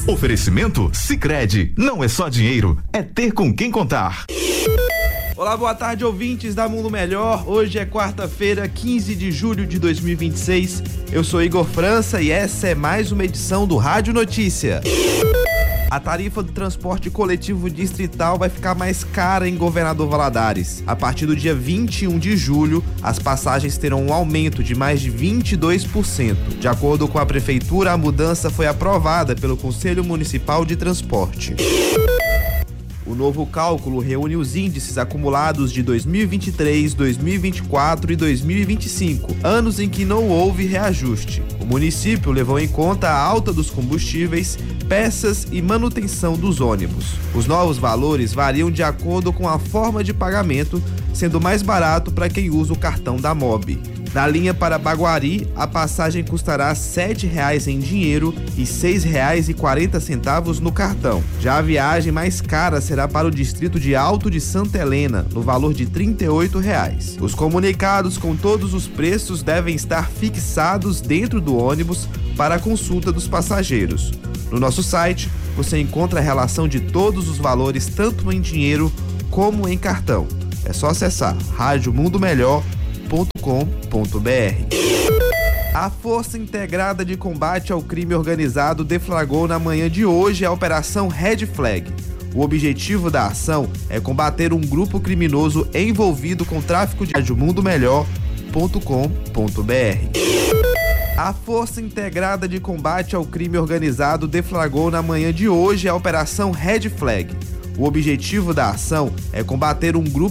Oferecimento Sicredi, não é só dinheiro, é ter com quem contar. Olá, boa tarde, ouvintes da Mundo Melhor. Hoje é quarta-feira, 15 de julho de 2026. Eu sou Igor França e essa é mais uma edição do Rádio Notícia. A tarifa do transporte coletivo distrital vai ficar mais cara em Governador Valadares. A partir do dia 21 de julho, as passagens terão um aumento de mais de 22%. De acordo com a Prefeitura, a mudança foi aprovada pelo Conselho Municipal de Transporte. O novo cálculo reúne os índices acumulados de 2023, 2024 e 2025, anos em que não houve reajuste. O município levou em conta a alta dos combustíveis, peças e manutenção dos ônibus. Os novos valores variam de acordo com a forma de pagamento, sendo mais barato para quem usa o cartão da MOB. Na linha para Baguari, a passagem custará R$ 7,00 em dinheiro e R$ 6,40 no cartão. Já a viagem mais cara será para o distrito de Alto de Santa Helena, no valor de R$ 38,00. Os comunicados com todos os preços devem estar fixados dentro do ônibus para a consulta dos passageiros. No nosso site, você encontra a relação de todos os valores, tanto em dinheiro como em cartão. É só acessar radiomundomelhor.com.br. A Força Integrada de Combate ao Crime Organizado deflagrou na manhã de hoje a Operação Red Flag. O objetivo da ação é combater um grupo criminoso envolvido com tráfico de radiomundomelhor.com.br. A Força Integrada de Combate ao Crime Organizado deflagrou na manhã de hoje a Operação Red Flag. O objetivo da ação é combater um grupo